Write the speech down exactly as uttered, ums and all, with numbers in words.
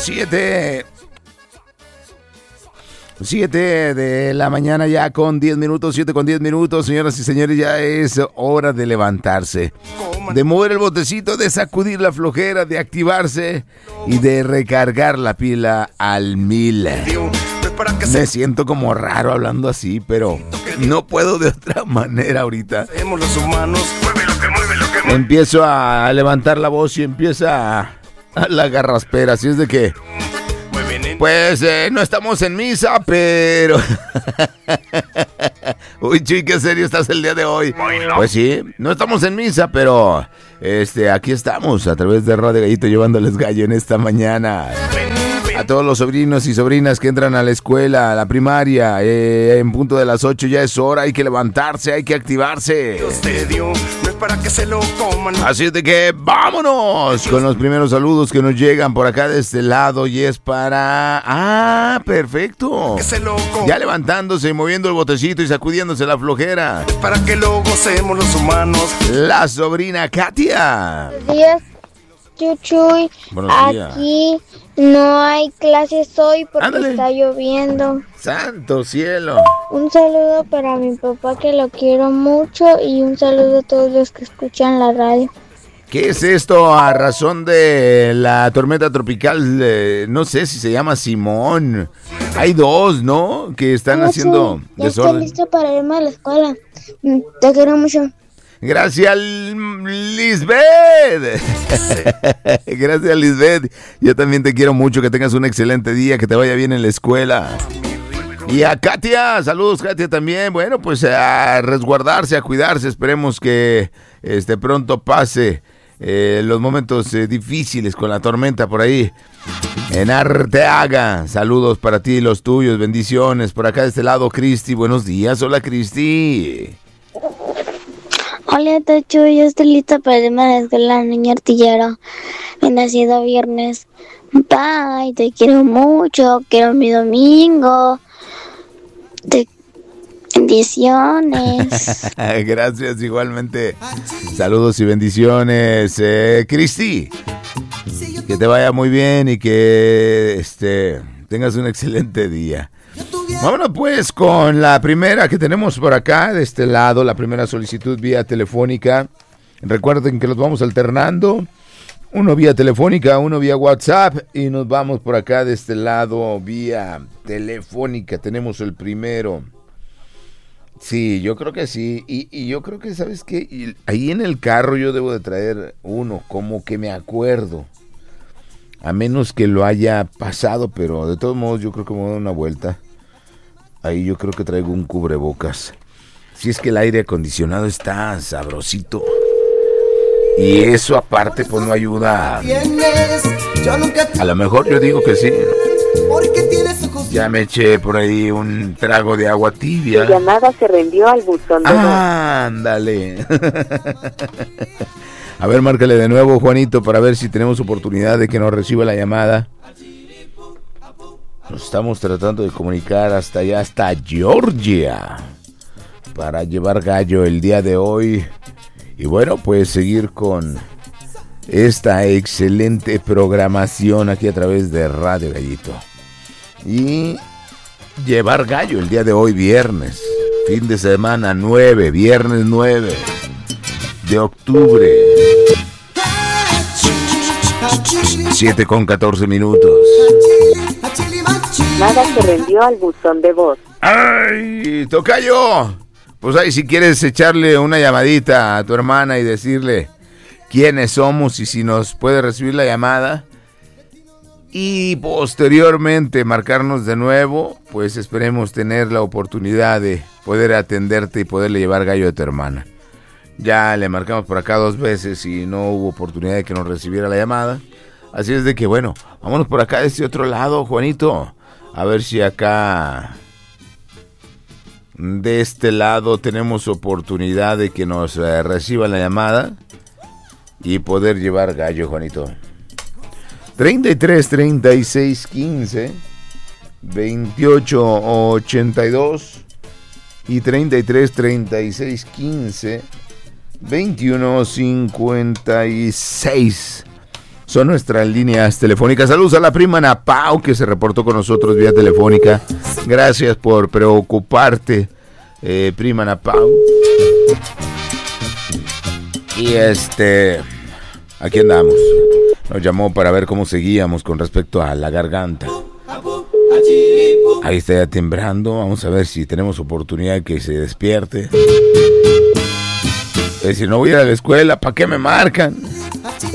siete. siete de la mañana ya con diez minutos, siete con diez minutos, señoras y señores, ya es hora de levantarse, de mover el botecito, de sacudir la flojera, de activarse y de recargar la pila al mil. Me siento como raro hablando así, pero no puedo de otra manera ahorita. Empiezo a levantar la voz y empieza a, a la garraspera, así es de que pues eh, no estamos en misa, pero... Uy, Chuy, qué serio estás el día de hoy. Pues sí, no estamos en misa, pero este, aquí estamos a través de Radio Gallito llevándoles gallo en esta mañana. A todos los sobrinos y sobrinas que entran a la escuela, a la primaria, eh, en punto de las ocho ya es hora, hay que levantarse, hay que activarse. Para que se lo coman. Así es de que vámonos con los primeros saludos que nos llegan por acá de este lado y es para... ¡Ah, perfecto! Que se lo ya levantándose y moviendo el botecito y sacudiéndose la flojera. Para que lo gocemos los humanos. La sobrina Katia. Buenos días, Chuchuy. Buenos días. Aquí no hay clases hoy porque Ándale. Está lloviendo. ¡Santo cielo! Un saludo para mi papá que lo quiero mucho y un saludo a todos los que escuchan la radio. ¿Qué es esto a razón de la tormenta tropical? Eh, no sé si se llama Simón. Hay dos, ¿no? Que están Ah, sí, ya desorden. estoy listo para irme a la escuela. Te quiero mucho. Gracias, Lisbeth. Gracias, Lisbeth. Yo también te quiero mucho, que tengas un excelente día, que te vaya bien en la escuela. Y a Katia, saludos Katia también. Bueno, pues a resguardarse, a cuidarse. Esperemos que este pronto pase eh, los momentos eh, difíciles con la tormenta por ahí. En Arteaga, saludos para ti y los tuyos, bendiciones. Por acá de este lado, Cristi, buenos días. Hola, Cristi. Hola, Tacho, yo estoy lista para irme a la escuela, niño artillero. He nacido viernes. Bye, te quiero mucho, quiero mi domingo. Te... Bendiciones. Gracias, igualmente. Saludos y bendiciones, eh, Cristi. Que te vaya muy bien y que este tengas un excelente día. Vámonos pues con la primera que tenemos por acá, de este lado, la primera solicitud vía telefónica. Recuerden que los vamos alternando, uno vía telefónica, uno vía WhatsApp y nos vamos por acá de este lado vía telefónica. Tenemos el primero. Sí, yo creo que sí, y, y yo creo que, ¿sabes qué? Y ahí en el carro yo debo de traer uno, como que me acuerdo. A menos que lo haya pasado, pero de todos modos yo creo que me voy a dar una vuelta. Ahí yo creo que traigo un cubrebocas. Si es que el aire acondicionado está sabrosito. Y eso aparte pues no ayuda. A lo mejor yo digo que sí. Ya me eché por ahí un trago de agua tibia. Tu llamada se rendió al buzón de voz. Ándale. A ver, márcale de nuevo, Juanito, para ver si tenemos oportunidad de que nos reciba la llamada. Nos estamos tratando de comunicar hasta allá, hasta Georgia, para llevar gallo el día de hoy. Y bueno, pues seguir con esta excelente programación aquí a través de Radio Gallito. Y llevar gallo el día de hoy, viernes, fin de semana nueve, viernes nueve de octubre. siete con catorce minutos. Nada se rendió al buzón de voz. ¡Ay, tocayo! Pues ahí si quieres echarle una llamadita a tu hermana y decirle quiénes somos y si nos puede recibir la llamada. Y posteriormente marcarnos de nuevo, pues esperemos tener la oportunidad de poder atenderte y poderle llevar gallo a tu hermana. Ya le marcamos por acá dos veces y no hubo oportunidad de que nos recibiera la llamada. Así es de que bueno, vámonos por acá de este otro lado, Juanito. A ver si acá de este lado tenemos oportunidad de que nos eh, reciba la llamada y poder llevar gallo, Juanito. treinta y tres, treinta y seis, quince, veintiocho, ochenta y dos y treinta y tres, treinta y seis, quince, veintiuno, cincuenta y seis. son nuestras líneas telefónicas. Saludos a la prima Ana Pau, que se reportó con nosotros vía telefónica. Gracias por preocuparte, eh, prima Ana Pau. Y este, aquí andamos. Nos llamó para ver cómo seguíamos con respecto a la garganta. Ahí está ya timbrando. Vamos a ver si tenemos oportunidad de que se despierte. Es decir, no voy a ir a la escuela, ¿para qué me marcan?